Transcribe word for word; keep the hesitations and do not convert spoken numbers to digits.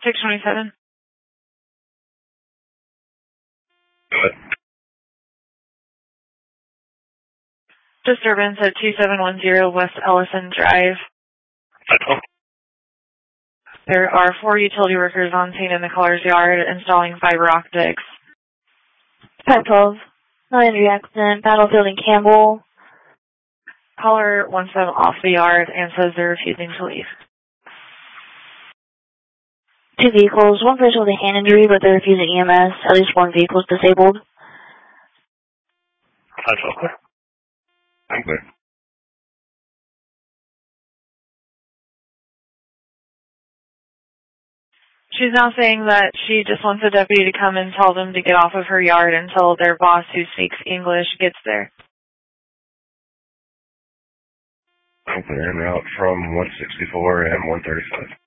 six twenty-seven. Good. Disturbance at two seven one zero West Ellison Drive. Oh. There are four utility workers on scene in the caller's yard installing fiber optics. five twelve. Not injury accident. Battlefield and Campbell. Caller wants them off the yard and says they're refusing to leave. Two vehicles. One person with a hand injury, but they're refusing E M S. At least one vehicle is disabled. five twelve, clear. I'm clear. She's now saying that she just wants a deputy to come and tell them to get off of her yard until their boss, who speaks English, gets there. I'm clear. En route from one sixty-four and one thirty-five.